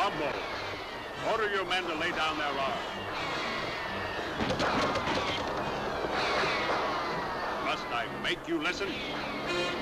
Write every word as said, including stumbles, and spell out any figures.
Colombo. Order your men to lay down their arms. Must I make you listen?